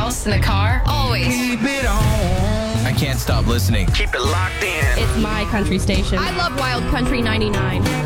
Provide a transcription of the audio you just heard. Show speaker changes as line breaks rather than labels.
house, in the car, always.
Keep it on.
I can't stop listening.
Keep it locked in.
It's my country station.
I love Wild Country 99.